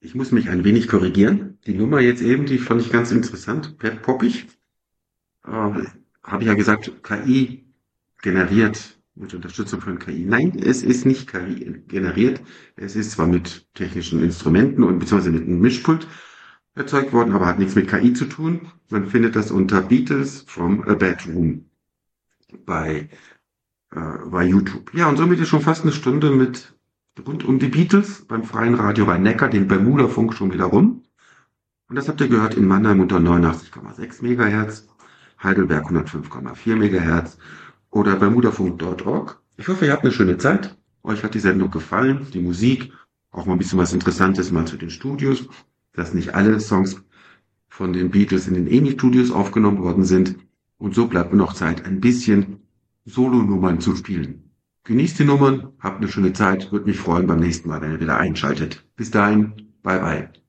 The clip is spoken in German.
Ich muss mich ein wenig korrigieren. Die Nummer jetzt eben, die fand ich ganz interessant, poppig. Habe ich ja gesagt, KI generiert mit Unterstützung von KI. Nein, es ist nicht KI generiert. Es ist zwar mit technischen Instrumenten und beziehungsweise mit einem Mischpult erzeugt worden, aber hat nichts mit KI zu tun. Man findet das unter Beatles from a Bedroom bei, bei YouTube. Ja, und somit ist schon fast eine Stunde mit rund um die Beatles beim Freien Radio bei Neckar, dem Bermuda-Funk schon wieder rum. Und das habt ihr gehört in Mannheim unter 89,6 Megahertz, Heidelberg 105,4 Megahertz oder bermudafunk.org. Ich hoffe, ihr habt eine schöne Zeit. Euch hat die Sendung gefallen, die Musik, auch mal ein bisschen was Interessantes mal zu den Studios, dass nicht alle Songs von den Beatles in den EMI-Studios aufgenommen worden sind. Und so bleibt mir noch Zeit, ein bisschen Solo-Nummern zu spielen. Genießt die Nummern, habt eine schöne Zeit, würde mich freuen beim nächsten Mal, wenn ihr wieder einschaltet. Bis dahin, bye bye.